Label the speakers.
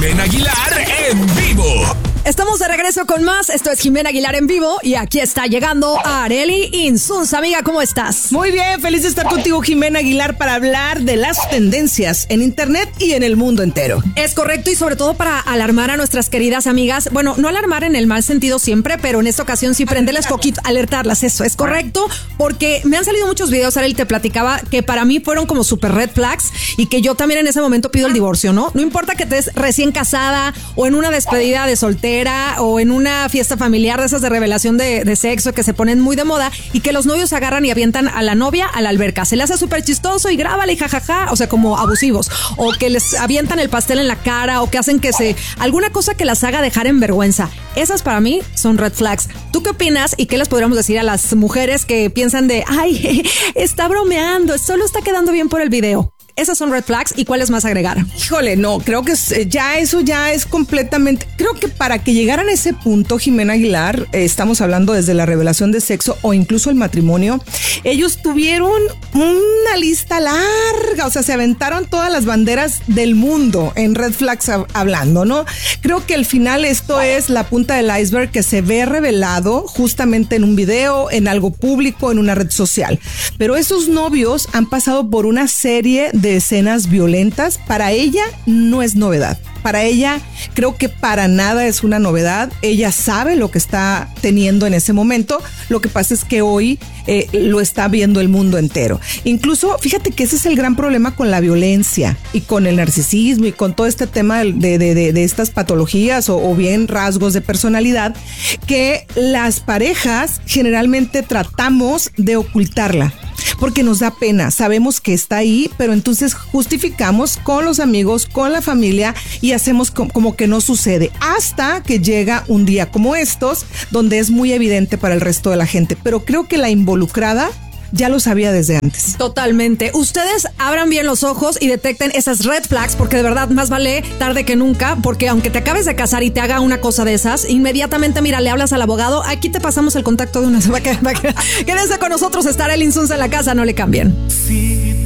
Speaker 1: Jimena Aguilar en vivo.
Speaker 2: Estamos de regreso con más. Esto es Jimena Aguilar en vivo y aquí está llegando Arely Insunza. Amiga, ¿cómo estás?
Speaker 3: Muy bien, feliz de estar contigo, Jimena Aguilar, para hablar de las tendencias en internet y en el mundo entero.
Speaker 2: Es correcto, y sobre todo para alarmar a nuestras queridas amigas. Bueno, no alarmar en el mal sentido siempre, pero en esta ocasión sí prenderles poquito, alertarlas. Eso es correcto, porque me han salido muchos videos, Arely, te platicaba que para mí fueron como super red flags y que yo también en ese momento pido el divorcio, ¿no? No importa que estés recién casada o en una despedida de soltera o en una fiesta familiar de esas de revelación de sexo que se ponen muy de moda y que los novios agarran y avientan a la novia a la alberca. Se le hace súper chistoso y grábale y jajaja, o sea, como abusivos. O que les avientan el pastel en la cara o que hacen alguna cosa que las haga dejar en vergüenza. Esas para mí son red flags. ¿Tú qué opinas y qué les podríamos decir a las mujeres que piensan de, ay, está bromeando, solo está quedando bien por el video? Esas son red flags. ¿Y cuáles más agregar?
Speaker 3: Híjole, no, creo que eso ya es completamente... Creo que para que llegaran a ese punto, Jimena Aguilar, estamos hablando desde la revelación de sexo o incluso el matrimonio, ellos tuvieron una lista larga, o sea, se aventaron todas las banderas del mundo en red flags hablando, ¿no? Creo que al final esto es la punta del iceberg que se ve revelado justamente en un video, en algo público, en una red social. Pero esos novios han pasado por una serie de escenas violentas. Para ella no es novedad. Para ella creo que para nada es una novedad. Ella sabe lo que está teniendo en ese momento. Lo que pasa es que hoy lo está viendo el mundo entero. Incluso, fíjate que ese es el gran problema con la violencia y con el narcisismo y con todo este tema de estas patologías o bien rasgos de personalidad, que las parejas generalmente tratamos de ocultarla. Porque nos da pena, sabemos que está ahí, pero entonces justificamos con los amigos, con la familia y hacemos como que no sucede hasta que llega un día como estos, donde es muy evidente para el resto de la gente. Pero creo que la involucrada ya lo sabía desde antes.
Speaker 2: Totalmente. Ustedes abran bien los ojos y detecten esas red flags, porque de verdad más vale tarde que nunca, porque aunque te acabes de casar y te haga una cosa de esas, inmediatamente, mira, le hablas al abogado, aquí te pasamos el contacto de una... Quédense con nosotros, estar Arely Insunza en la casa, no le cambien.
Speaker 1: Sí.